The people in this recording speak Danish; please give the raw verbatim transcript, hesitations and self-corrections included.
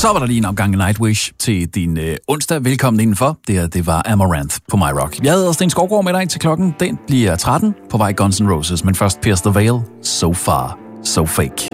Så var der lige en omgang Nightwish til din øh, onsdag. Velkommen indenfor. Det her, det var Amaranth på My Rock. Jeg hedder Sten Skovgaard med dig til klokken. Den bliver tretten på vej Guns N' Roses. Men først Pierce the Veil. So Far, So Fake.